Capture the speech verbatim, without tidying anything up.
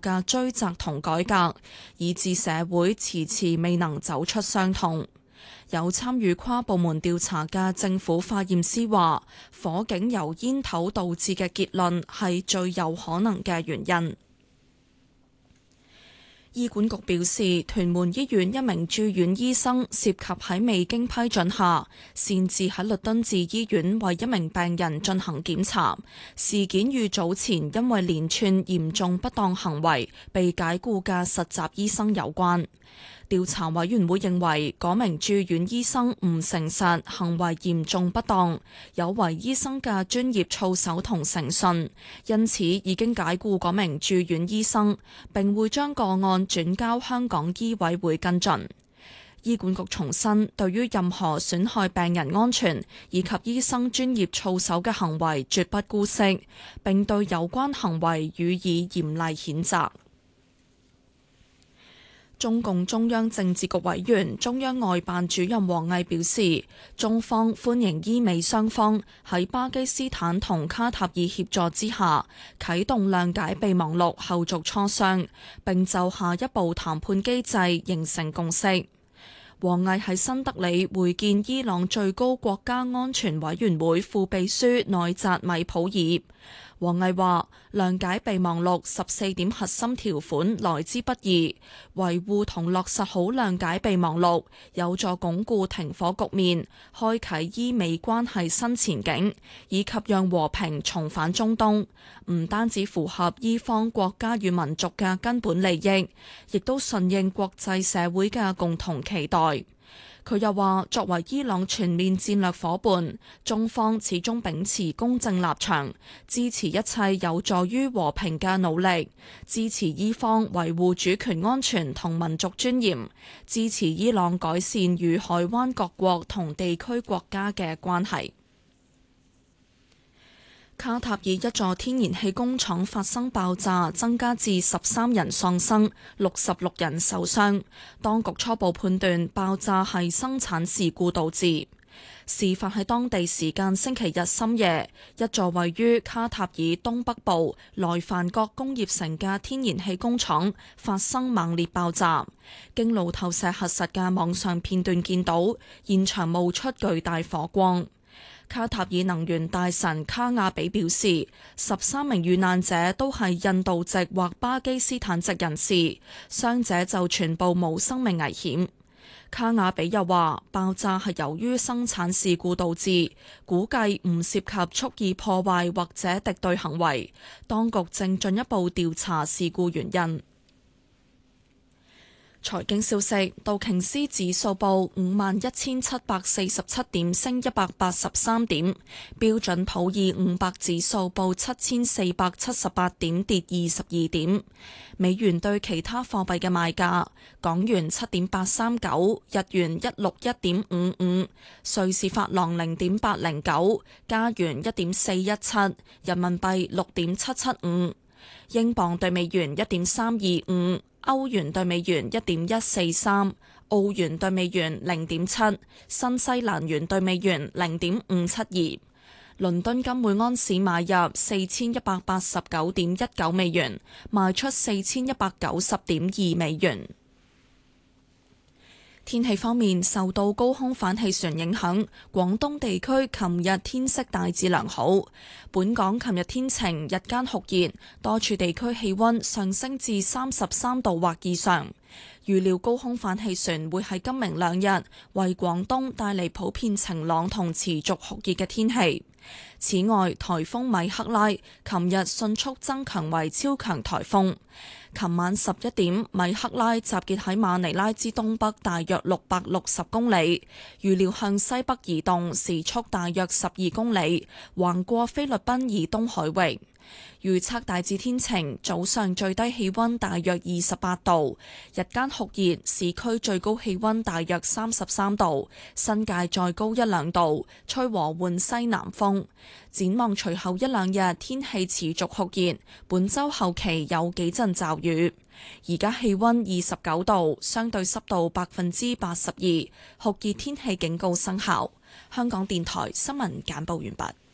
嘅追責同改革，以致社會遲遲未能走出傷痛。有參與跨部門調查嘅政府化驗師話，火警由煙頭導致嘅結論係最有可能嘅原因。醫管局表示，屯門醫院一名住院醫生涉及喺未經批准下，擅自喺律敦治醫院為一名病人進行檢查。事件與早前因為連串嚴重不當行為被解僱嘅實習醫生有關。調查委員會認為，嗰名住院醫生唔誠實，行為嚴重不當，有違醫生嘅專業操守同誠信，因此已經解僱嗰名住院醫生，並會將個案轉交香港醫委會跟進。醫管局重申，對於任何損害病人安全以及醫生專業操守嘅行為，絕不姑息，並對有關行為予以嚴厲譴責。中共中央政治局委員、中央外辦主任王毅表示，中方歡迎伊美雙方喺巴基斯坦同卡塔爾協助之下，啟動諒解備忘錄後續磋商，並就下一步談判機制形成共識。王毅喺新德里會見伊朗最高國家安全委員會副秘書內扎米普爾。王毅話：諒解備忘錄十四點核心條款來之不易，維護同落實好諒解備忘錄，有助鞏固停火局面，開啟伊美關係新前景，以及讓和平重返中東。唔單止符合伊方國家與民族嘅根本利益，亦都順應國際社會嘅共同期待。佢又話，作為伊朗全面戰略夥伴，中方始終秉持公正立場，支持一切有助於和平嘅努力，支持伊方維護主權安全同民族尊嚴，支持伊朗改善與海灣各國同地區國家嘅關係。卡塔爾一座天然氣工廠發生爆炸，增加至十三人喪生，六十六人受傷。當局初步判斷爆炸係生產事故導致。事發喺當地時間星期日深夜，一座位於卡塔爾東北部萊凡國工業城嘅天然氣工廠發生猛烈爆炸。經路透社核實嘅網上片段見到，現場冒出巨大火光。卡塔爾能源大臣卡亞比表示，十三名遇難者都係印度籍或巴基斯坦籍人士，傷者就全部冇生命危險。卡亞比又話，爆炸係由於生產事故導致，估計唔涉及蓄意破壞或者敵對行為，當局正進一步調查事故原因。財經消息，道瓊斯指數報五萬一千七百四十七點，升一百八十三點；標準普爾五百指數報七千四百七十八點，跌二十二點。美元對其他貨幣嘅賣價：港元七點八三九，日元一六一點五五，瑞士法郎零點八零九，加元一點四一七，人民幣六點七七五，英鎊對美元一點三二五。歐元對美元一點一四三，澳元對美元零點七，新西蘭元對美元零點五七二。倫敦金每安士買入四千一百八十九點一九美元，賣出四千一百九十點二美元。天氣方面，受到高空反氣旋影響，廣東地區琴日天色大致良好。本港琴日天晴，日間酷熱，多處地區氣溫上升至三十三度或以上。預料高空反氣旋會喺今明兩日為廣東帶嚟普遍晴朗同持續酷熱嘅天氣。此外，颱風米克拉琴日迅速增強為超強颱風。琴晚十一點，米克拉集結喺馬尼拉之東北大約六百六十公里，預料向西北移動，時速大約十二公里，橫過菲律賓以東海域。預測大致天晴，早上最低氣溫大約二十八度，日間酷熱，市區最高氣溫大約三十三度，新界再高一兩度，吹和緩西南風。展望隨後一兩日天氣持續酷熱，本週後期有幾陣驟雨。而家氣溫二十九度，相對濕度百分之八十二，酷熱天氣警告生效。香港電台新聞簡報完畢。